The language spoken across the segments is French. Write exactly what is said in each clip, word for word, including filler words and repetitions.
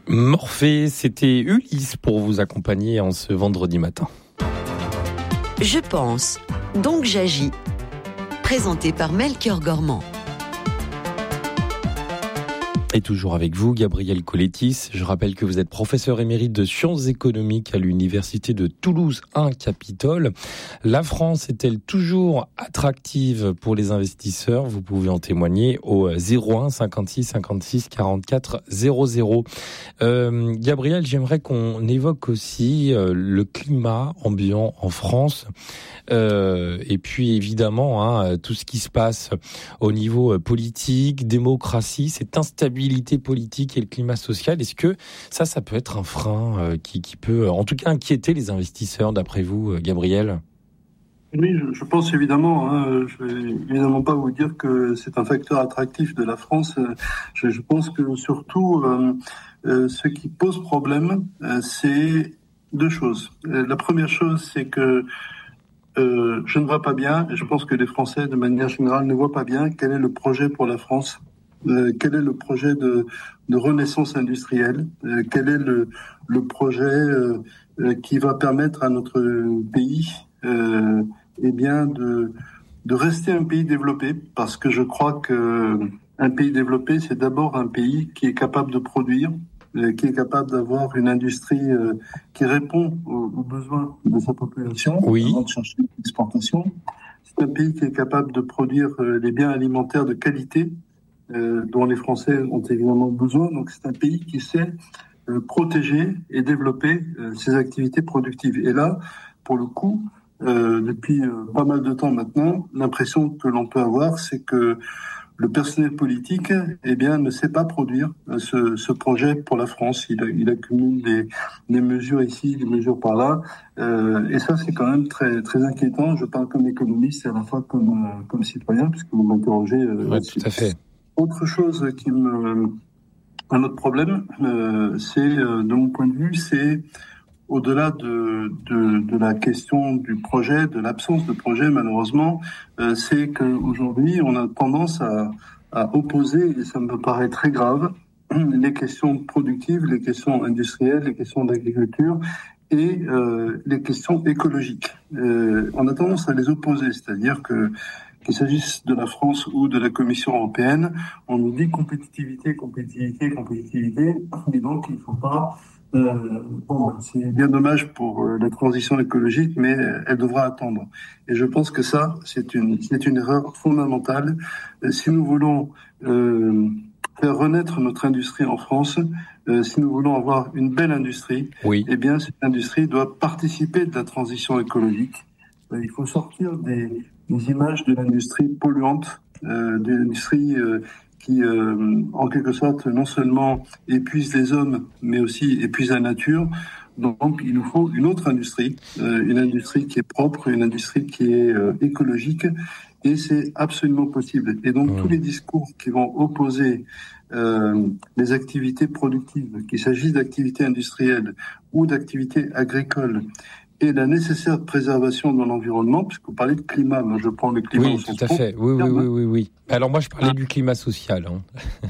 Morphée, c'était Ulysse pour vous accompagner en ce vendredi matin. Je pense, donc j'agis. Présenté par Melchior Gormand. Et toujours avec vous, Gabriel Collettis. Je rappelle que vous êtes professeur émérite de sciences économiques à l'université de Toulouse un Capitole. La France est-elle toujours attractive pour les investisseurs ? Vous pouvez en témoigner au zéro un cinquante-six cinquante-six quarante-quatre zéro zéro. Euh, Gabriel, j'aimerais qu'on évoque aussi euh, le climat ambiant en France. Euh, et puis évidemment, hein, tout ce qui se passe au niveau politique, démocratie, cette instabilité politique et le climat social. Est-ce que ça, ça peut être un frein euh, qui, qui peut, en tout cas, inquiéter les investisseurs, d'après vous, euh, Gabriel ? Oui, je, je pense évidemment. Hein, je vais évidemment pas vous dire que c'est un facteur attractif de la France. Je, je pense que surtout, euh, euh, ce qui pose problème, euh, c'est deux choses. La première chose, c'est que Euh, je ne vois pas bien, et je pense que les Français, de manière générale, ne voient pas bien quel est le projet pour la France, euh, quel est le projet de, de renaissance industrielle, euh, quel est le, le projet euh, euh, qui va permettre à notre pays euh, eh bien de, de rester un pays développé, parce que je crois que un pays développé, c'est d'abord un pays qui est capable de produire, qui est capable d'avoir une industrie euh, qui répond aux, aux besoins de sa population, oui. avant de chercher l'exportation. C'est un pays qui est capable de produire euh, des biens alimentaires de qualité euh, dont les Français ont évidemment besoin. Donc c'est un pays qui sait euh, protéger et développer euh, ses activités productives. Et là, pour le coup, euh, depuis euh, pas mal de temps maintenant, l'impression que l'on peut avoir, c'est que le personnel politique, eh bien, ne sait pas produire ce, ce projet pour la France. Il, il accumule des, des mesures ici, des mesures par là, euh, et ça, c'est quand même très, très inquiétant. Je parle comme économiste et à la fois comme, euh, comme citoyen, puisque vous m'interrogez euh, ouais, là-dessus. Tout à fait. Autre chose qui me, un autre problème, euh, c'est, euh, de mon point de vue, c'est au-delà de, de, de la question du projet, de l'absence de projet, malheureusement, euh, c'est qu'aujourd'hui, on a tendance à, à opposer, et ça me paraît très grave, les questions productives, les questions industrielles, les questions d'agriculture et euh, les questions écologiques. Euh, on a tendance à les opposer, c'est-à-dire que qu'il s'agisse de la France ou de la Commission européenne, on nous dit compétitivité, compétitivité, compétitivité, et donc il ne faut pas... Euh, bon, c'est bien dommage pour euh, la transition écologique, mais elle devra attendre. Et je pense que ça, c'est une, c'est une erreur fondamentale. Euh, si nous voulons euh, faire renaître notre industrie en France, euh, si nous voulons avoir une belle industrie, oui. eh bien, cette industrie doit participer de la transition écologique. Euh, il faut sortir des, des images de l'industrie polluante, euh, de l'industrie euh, qui, euh, en quelque sorte, non seulement épuise les hommes, mais aussi épuise la nature. Donc, il nous faut une autre industrie, euh, une industrie qui est propre, une industrie qui est euh, écologique, et c'est absolument possible. Et donc, mmh. tous les discours qui vont opposer euh, les activités productives, qu'il s'agisse d'activités industrielles ou d'activités agricoles, et la nécessaire préservation de l'environnement, puisque vous parlez de climat, moi je prends le climat oui, au sens tout à fait. Oui, oui, oui, oui, oui. Alors moi je parlais ah. du climat social. Hein.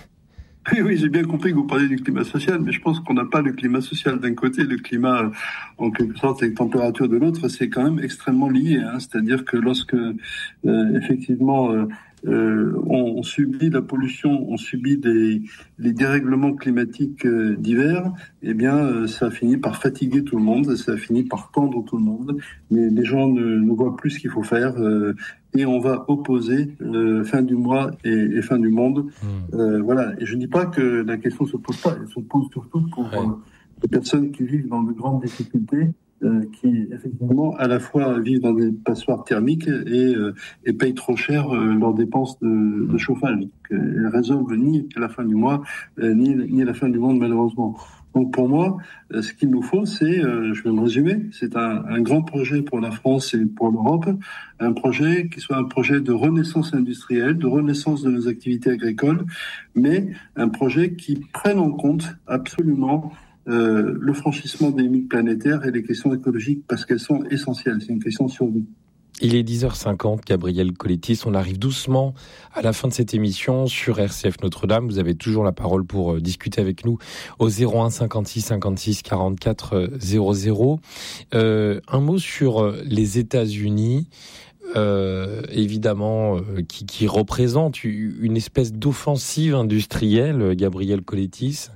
Oui, oui, j'ai bien compris que vous parlez du climat social, mais je pense qu'on n'a pas le climat social d'un côté, le climat, en quelque sorte, les températures de l'autre, c'est quand même extrêmement lié. Hein. C'est-à-dire que lorsque, euh, effectivement, euh, euh, on, on subit la pollution, on subit des, les dérèglements climatiques euh, divers, eh bien, euh, ça finit par fatiguer tout le monde, ça finit par tendre tout le monde, mais les gens ne, ne voient plus ce qu'il faut faire. Euh, Et on va opposer euh, fin du mois et, et fin du monde. Mmh. Euh, voilà. Et je ne dis pas que la question ne se pose pas. Elle se pose surtout pour ouais. euh, les personnes qui vivent dans de grandes difficultés, euh, qui effectivement à la fois vivent dans des passoires thermiques et, euh, et payent trop cher euh, leurs dépenses de, de chauffage. Donc, elles résolvent ni la fin du mois, euh, ni, ni la fin du monde, malheureusement. Donc pour moi, ce qu'il nous faut, c'est, euh, je vais me résumer, c'est un, un grand projet pour la France et pour l'Europe, un projet qui soit un projet de renaissance industrielle, de renaissance de nos activités agricoles, mais un projet qui prenne en compte absolument euh, le franchissement des limites planétaires et les questions écologiques, parce qu'elles sont essentielles, c'est une question de survie. Il est dix heures cinquante, Gabriel Colettis. On arrive doucement à la fin de cette émission sur R C F Notre-Dame. Vous avez toujours la parole pour euh, discuter avec nous au zéro un cinquante-six cinquante-six quarante-quatre zéro zéro. Euh, un mot sur euh, les États-Unis. Euh, évidemment, euh, qui, qui représente une espèce d'offensive industrielle, Gabriel Colettis.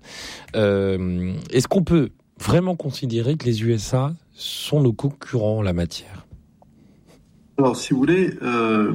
Euh, est-ce qu'on peut vraiment considérer que les U S A sont nos concurrents en la matière ? Alors, si vous voulez, euh,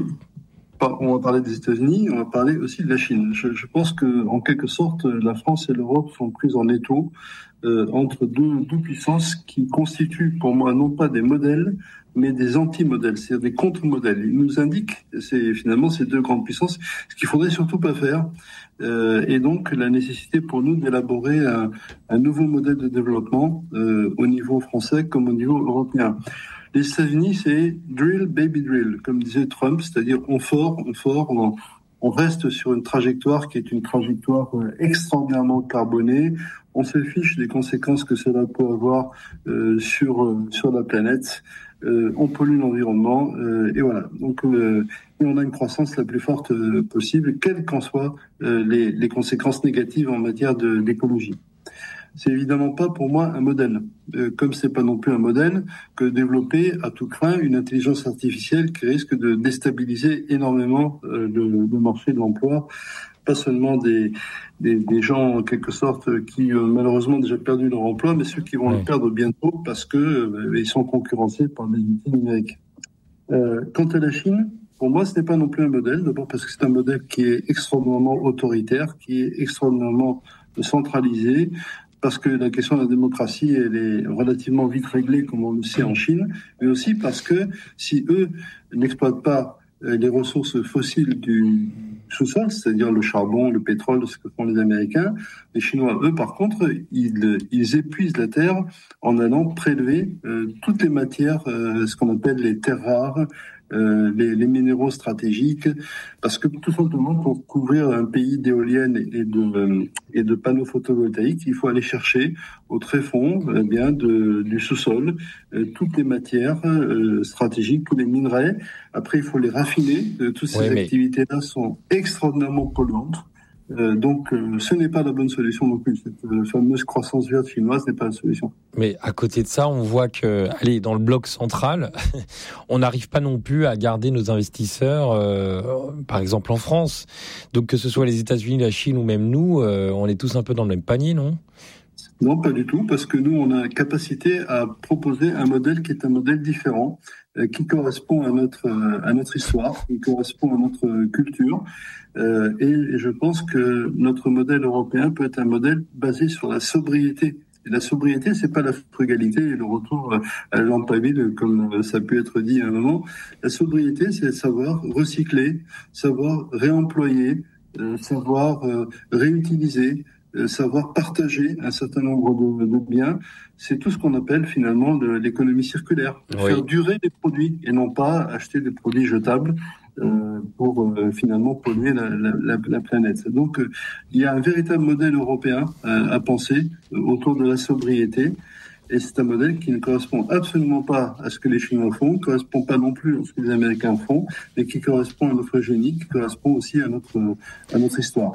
on va parler des États-Unis, on va parler aussi de la Chine. Je, je pense que, en quelque sorte, la France et l'Europe sont prises en étau euh, entre deux, deux puissances qui constituent, pour moi, non pas des modèles, mais des anti-modèles, c'est-à-dire des contre-modèles. Ils nous indiquent, c'est finalement ces deux grandes puissances, ce qu'il faudrait surtout pas faire, euh, et donc la nécessité pour nous d'élaborer un, un nouveau modèle de développement euh, au niveau français comme au niveau européen. Les États-Unis, c'est drill, baby drill, comme disait Trump, c'est-à-dire on fort, on fort, on, on reste sur une trajectoire qui est une trajectoire extraordinairement carbonée. On se fiche des conséquences que cela peut avoir euh, sur euh, sur la planète. Euh, on pollue l'environnement euh, et voilà. Donc, euh, et on a une croissance la plus forte euh, possible, quelles qu'en soient euh, les, les conséquences négatives en matière de, d'écologie. C'est évidemment pas pour moi un modèle, euh, comme c'est pas non plus un modèle que développer à tout craint une intelligence artificielle qui risque de déstabiliser énormément euh, le, le marché de l'emploi, pas seulement des, des, des gens en quelque sorte qui euh, malheureusement ont déjà perdu leur emploi, mais ceux qui vont ouais. le perdre bientôt parce que euh, ils sont concurrencés par des outils numériques. Euh, quant à la Chine, pour moi, ce n'est pas non plus un modèle, d'abord parce que c'est un modèle qui est extraordinairement autoritaire, qui est extraordinairement centralisé, parce que la question de la démocratie, elle est relativement vite réglée, comme on le sait en Chine, mais aussi parce que si eux n'exploitent pas les ressources fossiles du sous-sol, c'est-à-dire le charbon, le pétrole, ce que font les Américains, les Chinois, eux, par contre, ils, ils épuisent la terre en allant prélever euh, toutes les matières, euh, ce qu'on appelle les terres rares, Euh, les, les minéraux stratégiques, parce que tout simplement pour couvrir un pays d'éoliennes et de, euh, et de panneaux photovoltaïques, il faut aller chercher au tréfonds eh bien de, du sous-sol euh, toutes les matières euh, stratégiques, tous les minerais. Après, il faut les raffiner. Euh, toutes ces ouais, mais... activités-là sont extraordinairement polluantes. Euh, donc, euh, ce n'est pas la bonne solution non plus. Cette euh, fameuse croissance verte chinoise n'est pas la solution. Mais à côté de ça, on voit que, allez, dans le bloc central, on n'arrive pas non plus à garder nos investisseurs, euh, par exemple en France. Donc, que ce soit les États-Unis, la Chine ou même nous, euh, on est tous un peu dans le même panier, non ? Non, pas du tout, parce que nous, on a la capacité à proposer un modèle qui est un modèle différent, euh, qui correspond à notre euh, à notre histoire, qui correspond à notre culture. Euh, et, et je pense que notre modèle européen peut être un modèle basé sur la sobriété. Et la sobriété, c'est pas la frugalité et le retour à la lampe à huile, comme ça a pu être dit à un moment. La sobriété, c'est savoir recycler, savoir réemployer, euh, savoir euh, réutiliser, euh, savoir partager un certain nombre de, de biens. C'est tout ce qu'on appelle finalement de l'économie circulaire. Oui. Faire durer les produits et non pas acheter des produits jetables euh, pour euh, finalement polluer la, la, la, la planète. Donc euh, il y a un véritable modèle européen euh, à penser euh, autour de la sobriété. Et c'est un modèle qui ne correspond absolument pas à ce que les Chinois font, ne correspond pas non plus à ce que les Américains font, mais qui correspond à notre génie, qui correspond aussi à notre, à notre histoire.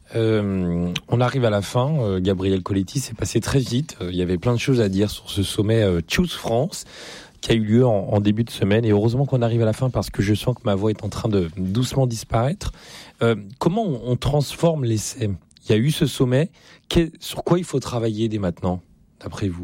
Euh, on arrive à la fin. Euh, Gabriel Colettis, c'est passé très vite. Euh, il y avait plein de choses à dire sur ce sommet euh, Choose France qui a eu lieu en, en début de semaine. Et heureusement qu'on arrive à la fin parce que je sens que ma voix est en train de doucement disparaître. Euh, comment on, on transforme l'essai ? Il y a eu ce sommet. Qu'est, sur quoi il faut travailler dès maintenant, d'après vous ?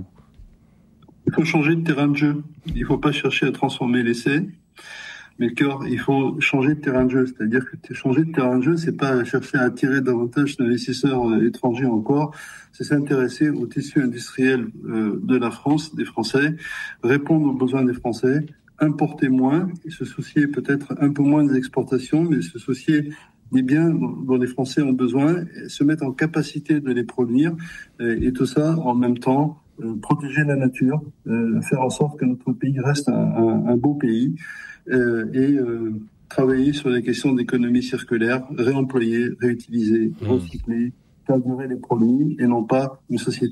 Il faut changer de terrain de jeu. Il ne faut pas chercher à transformer l'essai. Mais il faut changer de terrain de jeu. C'est-à-dire que changer de terrain de jeu, c'est pas chercher à attirer davantage d'investisseurs étrangers encore. C'est s'intéresser au tissu industriel de la France, des Français, répondre aux besoins des Français, importer moins, et se soucier peut-être un peu moins des exportations, mais se soucier des biens dont les Français ont besoin, se mettre en capacité de les produire, et tout ça en même temps, protéger la nature, faire en sorte que notre pays reste un, un, un beau pays, Euh, et euh, travailler sur les questions d'économie circulaire, réemployer, réutiliser, recycler, faire durer les produits et non pas une société